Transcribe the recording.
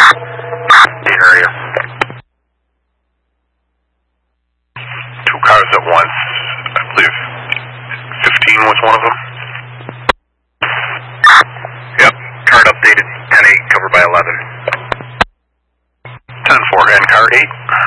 The area. Two cars at once. I believe 15 was one of them. Yep, card updated 10-8, covered by 11. 10-4, and car 8.